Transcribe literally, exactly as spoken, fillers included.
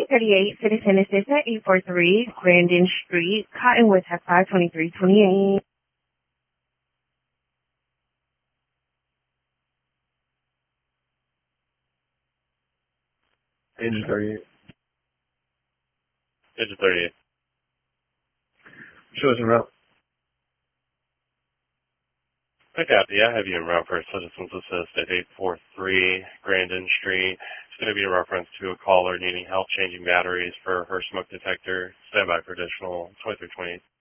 thirty-eight, Citizen Assistant, eight forty-three, Grandin Street, Cottonwood, Tech five twenty-three twenty-eight. Agent thirty-eight. Agent thirty-eight. Shows en route. I copy. I have you en route for Citizens Assist at eight forty-three Grandin Street. It's going to be a reference to a caller needing help changing batteries for her smoke detector. Stand by for additional twenty-three twenty-eight.